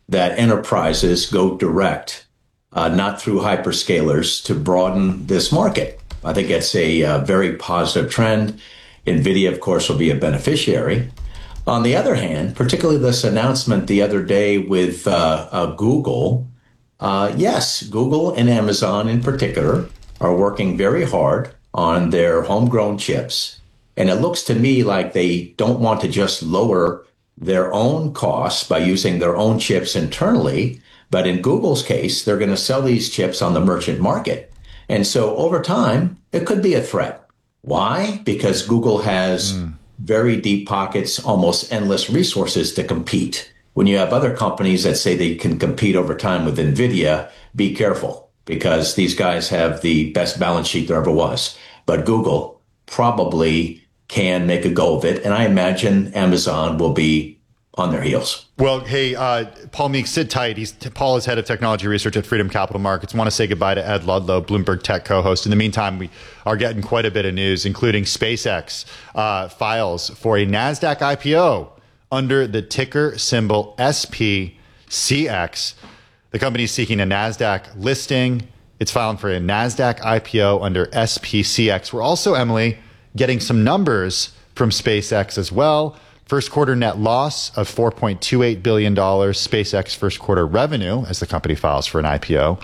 that enterprises go direct, not through hyperscalers, to broaden this market. I think it's a very positive trend. NVIDIA, of course, will be a beneficiary. On the other hand, particularly this announcement the other day with Google, yes, Google and Amazon in particular are working very hard on their homegrown chips. And it looks to me like they don't want to just lower their own costs by using their own chips internally. But in Google's case, they're going to sell these chips on the merchant market. And so over time, it could be a threat. Why? Because Google has very deep pockets, almost endless resources to compete. When you have other companies that say they can compete over time with NVIDIA, be careful, because these guys have the best balance sheet there ever was. But Google probably can make a go of it. And I imagine Amazon will be on their heels. Well, hey, Paul Meeks, sit tight. Paul is head of technology research at Freedom Capital Markets. Want to say goodbye to Ed Ludlow, Bloomberg Tech co-host. In the meantime, we are getting quite a bit of news, including SpaceX files for a NASDAQ IPO under the ticker symbol SPCX. The company is seeking a NASDAQ listing. It's filing for a NASDAQ IPO under SPCX. We're also, Emily, getting some numbers from SpaceX as well. First quarter net loss of $4.28 billion. SpaceX first quarter revenue, as the company files for an IPO,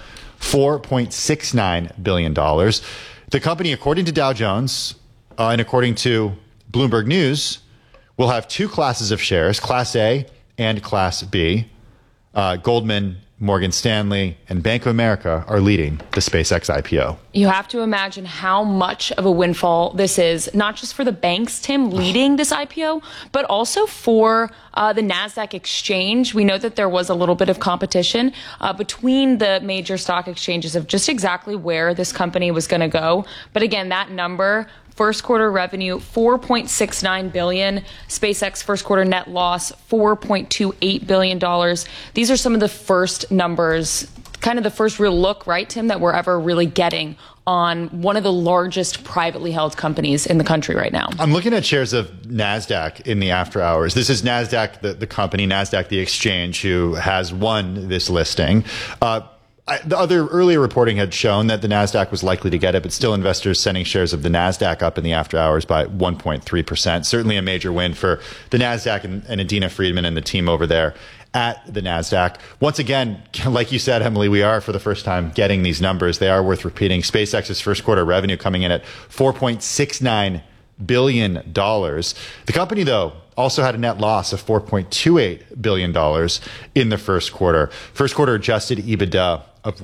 $4.69 billion. The company, according to Dow Jones and according to Bloomberg News, will have two classes of shares, Class A and Class B. Goldman, Morgan Stanley, and Bank of America are leading the SpaceX IPO. You have to imagine how much of a windfall this is, not just for the banks, Tim, leading this IPO, but also for the NASDAQ exchange. We know that there was a little bit of competition between the major stock exchanges of just exactly where this company was going to go. But again, that number, first quarter revenue, $4.69 billion. SpaceX first quarter net loss, $4.28 billion. These are some of the first numbers, kind of the first real look, right, Tim, that we're ever really getting on one of the largest privately held companies in the country right now. I'm looking at shares of NASDAQ in the after hours. This is NASDAQ, the company, NASDAQ, the exchange, who has won this listing. The other earlier reporting had shown that the NASDAQ was likely to get it, but still investors sending shares of the NASDAQ up in the after hours by 1.3%. Certainly a major win for the NASDAQ and Adena Friedman and the team over there at the NASDAQ. Once again, like you said, Emily, we are for the first time getting these numbers. They are worth repeating. SpaceX's first quarter revenue coming in at $4.69 billion. The company, though, also had a net loss of $4.28 billion in the first quarter. First quarter adjusted EBITDA of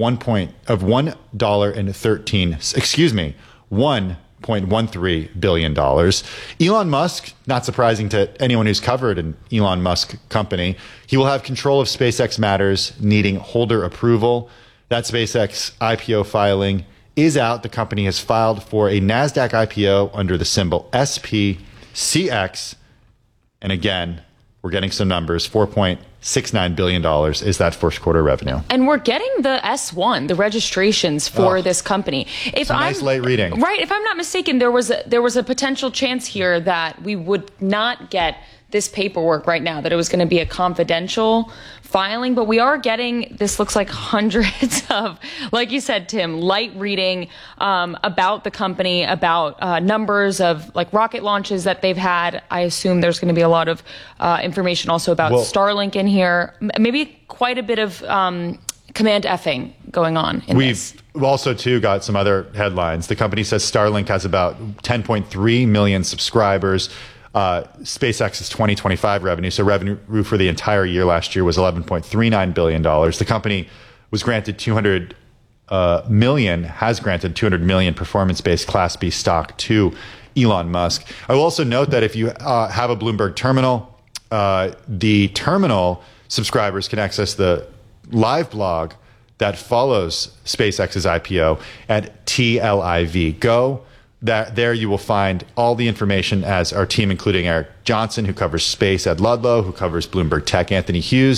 $1.13 billion. Elon Musk, not surprising to anyone who's covered an Elon Musk company, he will have control of SpaceX matters needing holder approval. That SpaceX IPO filing is out. The company has filed for a NASDAQ IPO under the symbol SPCX. And again, we're getting some numbers. $4.69 billion is that first quarter revenue. And we're getting the S1, the registrations for this company. It's a nice late reading. Right. If I'm not mistaken, there was a potential chance here that we would not get this paperwork right now, that it was going to be a confidential filing, but we are getting, this looks like hundreds of, like you said, Tim, light reading about the company, about numbers of like rocket launches that they've had. I assume there's going to be a lot of information also about Starlink in here, maybe quite a bit of command effing going on in this. We've also, too, got some other headlines. The company says Starlink has about 10.3 million subscribers. SpaceX's 2025 revenue, so revenue for the entire year last year was $11.39 billion. The company was granted has granted 200 million performance-based Class B stock to Elon Musk. I will also note that if you have a Bloomberg terminal, the terminal subscribers can access the live blog that follows SpaceX's IPO at TLIV. Go. There you will find all the information as our team, including Eric Johnson, who covers space, Ed Ludlow, who covers Bloomberg Tech, Anthony Hughes,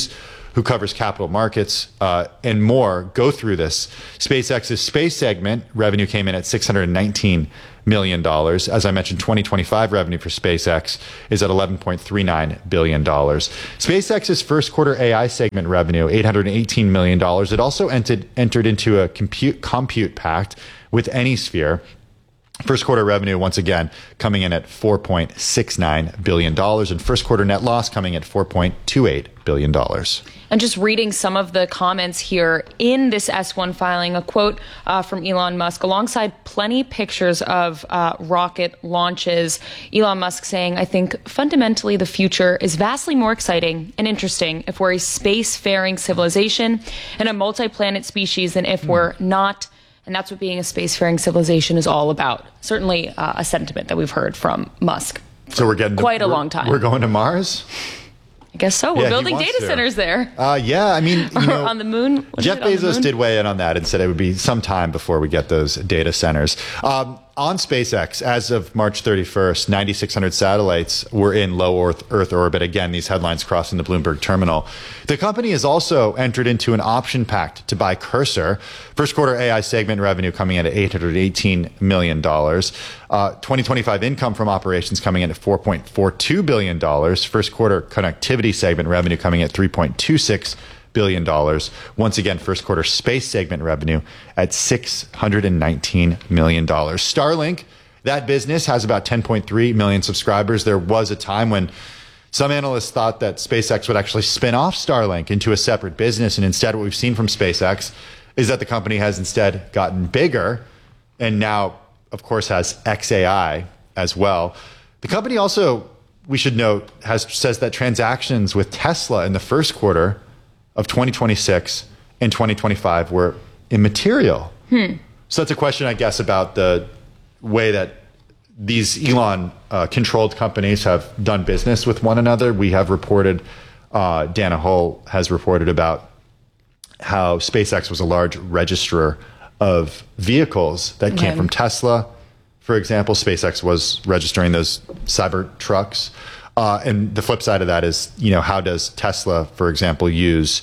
who covers capital markets and more, go through this. SpaceX's space segment revenue came in at $619 million. As I mentioned, 2025 revenue for SpaceX is at $11.39 billion. SpaceX's first quarter AI segment revenue, $818 million. It also entered into a compute pact with AnySphere. First quarter revenue, once again, coming in at $4.69 billion, and first quarter net loss coming at $4.28 billion. And just reading some of the comments here in this S1 filing, a quote from Elon Musk, alongside plenty pictures of rocket launches. Elon Musk saying, I think fundamentally the future is vastly more exciting and interesting if we're a spacefaring civilization and a multi-planet species than if we're not. And that's what being a spacefaring civilization is all about. Certainly a sentiment that we've heard from Musk. So we're getting quite a long time. We're going to Mars? I guess so. We're building data centers there. Yeah, I mean, on the moon. Jeff Bezos did weigh in on that and said it would be some time before we get those data centers. On SpaceX, as of March 31st, 9,600 satellites were in low Earth orbit. Again, these headlines crossing the Bloomberg terminal. The company has also entered into an option pact to buy Cursor. First quarter AI segment revenue coming in at $818 million. 2025 income from operations coming in at $4.42 billion. First quarter connectivity segment revenue coming at $3.26 billion. Once again, first quarter space segment revenue at $619 million. Starlink, that business has about 10.3 million subscribers. There was a time when some analysts thought that SpaceX would actually spin off Starlink into a separate business. And instead, what we've seen from SpaceX is that the company has instead gotten bigger and now, of course, has xAI as well. The company also, we should note, says that transactions with Tesla in the first quarter of 2026 and 2025 were immaterial. So that's a question, I guess, about the way that these Elon controlled companies have done business with one another. We have reported, Dana Hull has reported about how SpaceX was a large registrar of vehicles that came from Tesla. For example, SpaceX was registering those cyber trucks. And the flip side of that is, how does Tesla, for example, use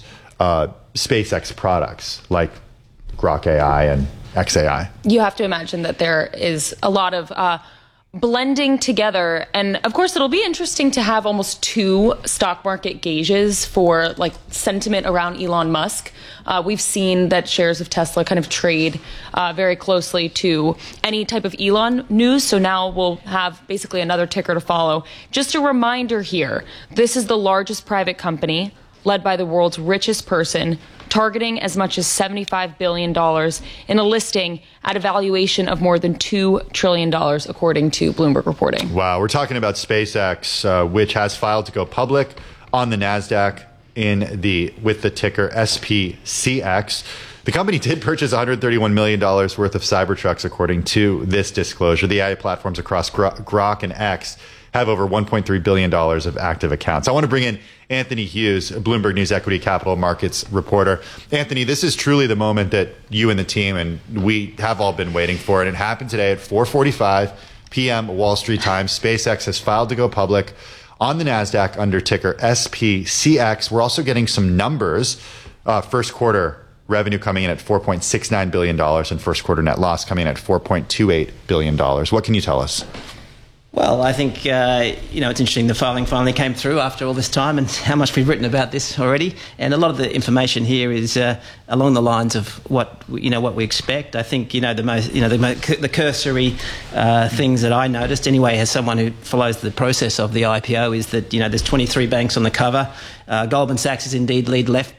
SpaceX products like Grok AI and xAI? You have to imagine that there is a lot of blending together. And of course, it'll be interesting to have almost two stock market gauges for sentiment around Elon Musk. We've seen that shares of Tesla kind of trade very closely to any type of Elon news. So now we'll have basically another ticker to follow. Just a reminder here, this is the largest private company led by the world's richest person, targeting as much as $75 billion in a listing at a valuation of more than $2 trillion, according to Bloomberg reporting. Wow. We're talking about SpaceX, which has filed to go public on the NASDAQ with the ticker SPCX. The company did purchase $131 million worth of Cybertrucks, according to this disclosure. The AI platforms across Grok and X have over $1.3 billion of active accounts. I want to bring in Anthony Hughes, a Bloomberg News Equity Capital Markets reporter. Anthony, this is truly the moment that you and the team and we have all been waiting for. And it happened today at 4:45 p.m. Wall Street time. SpaceX has filed to go public on the NASDAQ under ticker SPCX. We're also getting some numbers. First quarter revenue coming in at $4.69 billion and first quarter net loss coming in at $4.28 billion. What can you tell us? Well, I think, it's interesting the filing finally came through after all this time and how much we've written about this already. And a lot of the information here is along the lines of what we expect. I think, the cursory things that I noticed anyway, as someone who follows the process of the IPO, is that, there's 23 banks on the cover. Goldman Sachs is indeed lead left.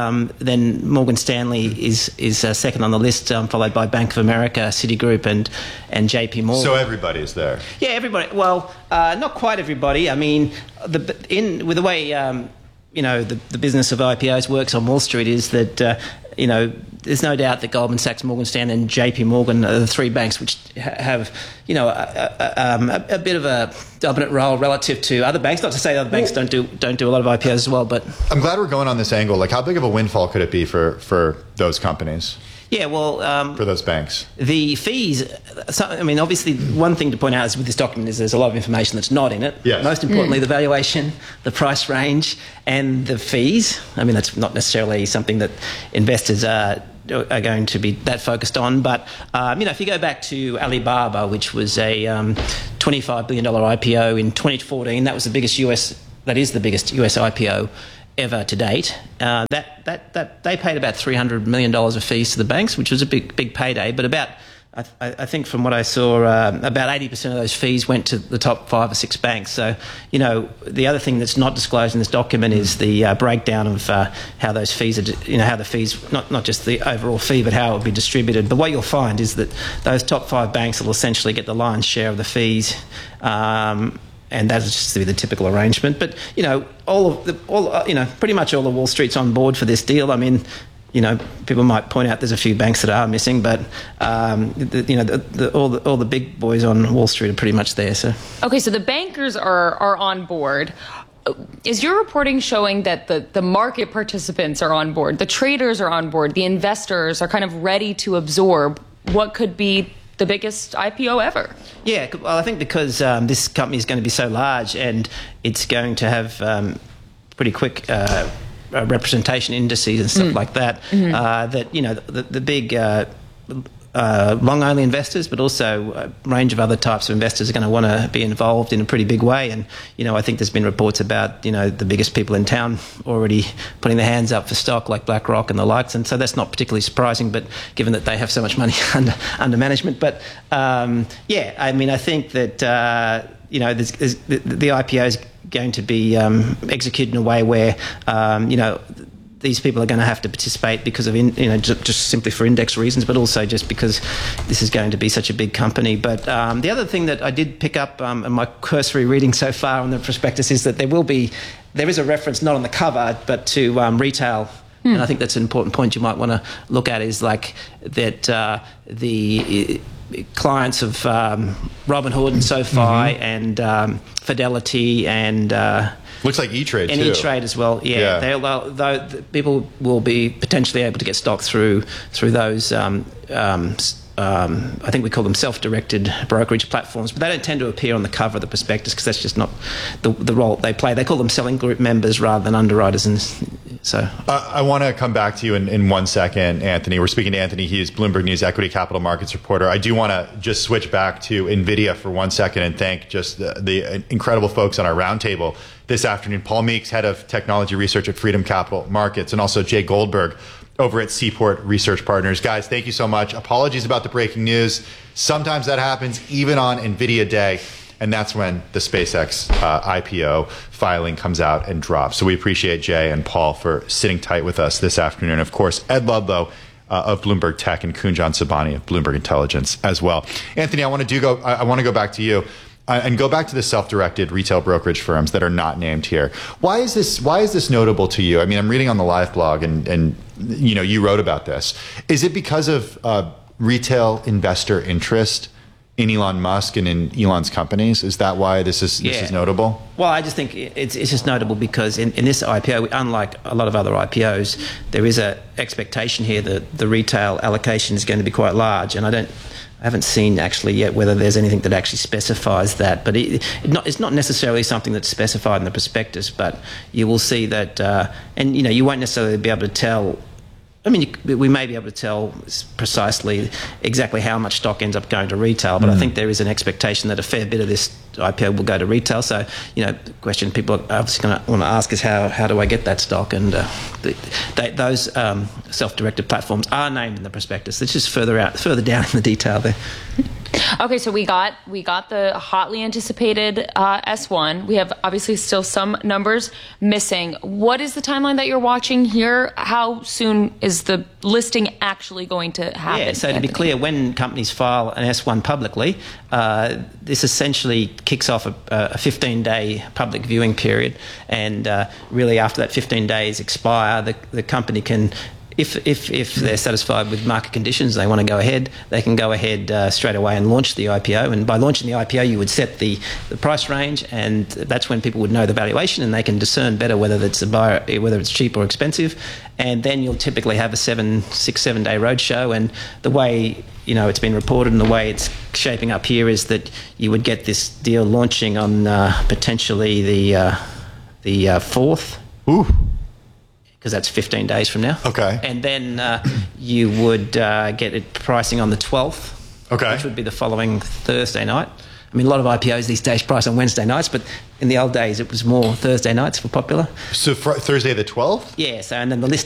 Then Morgan Stanley is second on the list, followed by Bank of America, Citigroup, and JP Morgan. So everybody's there. Yeah, everybody. Well, not quite everybody. I mean, with the way the business of IPOs works on Wall Street is that there's no doubt that Goldman Sachs, Morgan Stanley, and JP Morgan are the three banks which have a bit of a dominant role relative to other banks. Not to say other banks don't do a lot of IPOs as well, but I'm glad we're going on this angle. How big of a windfall could it be for those companies? Yeah, well, for those banks? the fees. So, I mean, obviously, one thing to point out is with this document is there's a lot of information that's not in it. Yes. Most importantly, the valuation, the price range, and the fees. I mean, that's not necessarily something that investors are going to be that focused on. But, if you go back to Alibaba, which was a $25 billion IPO in 2014, that is the biggest US IPO ever to date. That they paid about $300 million of fees to the banks, which was a big payday. But I think from what I saw, about 80% of those fees went to the top 5 or 6 banks. So, the other thing that's not disclosed in this document is the breakdown of how those fees are, how the fees, not just the overall fee, but how it will be distributed. But what you'll find is that those top 5 banks will essentially get the lion's share of the fees. And that's just to be the typical arrangement. But pretty much all of Wall Street's on board for this deal. I mean, people might point out there's a few banks that are missing, but all the big boys on Wall Street are pretty much there. So okay, so the bankers are on board. Is your reporting showing that the market participants are on board, the traders are on board, the investors are kind of ready to absorb what could be the biggest IPO ever? Yeah, well, I think because this company is going to be so large and it's going to have pretty quick representation indices and stuff like that, that, the big long-only investors, but also a range of other types of investors are going to want to be involved in a pretty big way. And, I think there's been reports about, the biggest people in town already putting their hands up for stock like BlackRock and the likes. And so that's not particularly surprising, but given that they have so much money under management. But, I think that, the IPO is going to be executed in a way where, these people are going to have to participate because of, just simply for index reasons, but also just because this is going to be such a big company. But the other thing that I did pick up in my cursory reading so far on the prospectus is that there is a reference not on the cover, but to retail. And I think that's an important point you might want to look at is like that the clients of Robinhood and SoFi and Fidelity and looks like E-Trade and too. E-Trade as well. Yeah. People will be potentially able to get stock through those. I think we call them self-directed brokerage platforms, but they don't tend to appear on the cover of the prospectus because that's just not the role they play. They call them selling group members rather than underwriters, and so. I want to come back to you in 1 second, Anthony. We're speaking to Anthony. He is Bloomberg News equity capital markets reporter. I do want to just switch back to NVIDIA for 1 second and thank just the incredible folks on our roundtable this afternoon. Paul Meeks, head of technology research at Freedom Capital Markets, and also Jay Goldberg over at Seaport Research Partners. Guys, thank you so much. Apologies about the breaking news. Sometimes that happens even on NVIDIA Day, and that's when the SpaceX IPO filing comes out and drops. So we appreciate Jay and Paul for sitting tight with us this afternoon. Of course, Ed Ludlow of Bloomberg Tech and Kunjan Sabani of Bloomberg Intelligence as well. Anthony, I want to go back to you. And go back to the self-directed retail brokerage firms that are not named here. Why is this notable to you? I mean, I'm reading on the Live blog, and you wrote about this. Is it because of retail investor interest in Elon Musk and in Elon's companies? Is that why this is notable? Well, I just think it's just notable because in this IPO, unlike a lot of other IPOs, there is an expectation here that the retail allocation is going to be quite large, and I haven't seen actually yet whether there's anything that actually specifies that, but it's not necessarily something that's specified in the prospectus, but you will see that, and you won't necessarily be able to tell. I mean, we may be able to tell precisely exactly how much stock ends up going to retail, but I think there is an expectation that a fair bit of this IPO will go to retail. So, the question people are obviously going to want to ask is how do I get that stock? And those self-directed platforms are named in the prospectus. It's just further down in the detail there. Okay, so we got the hotly anticipated S1. We have obviously still some numbers missing. What is the timeline that you're watching here? How soon is the listing actually going to happen? Yeah, so to be clear, when companies file an S1 publicly, this essentially kicks off a 15-day public viewing period, and really after that 15 days expire, the company can If they're satisfied with market conditions, they want to go ahead, they can go ahead straight away and launch the IPO. And by launching the IPO, you would set the price range, and that's when people would know the valuation, and they can discern better whether it's cheap or expensive. And then you'll typically have a 6-7 day roadshow. And the way it's been reported and the way it's shaping up here is that you would get this deal launching on potentially the 4th. Ooh. Because that's 15 days from now. Okay. And then you would get it pricing on the 12th, okay, which would be the following Thursday night. I mean, a lot of IPOs these days price on Wednesday nights, but in the old days it was more Thursday nights were popular. So Thursday the 12th? Yeah, so and then the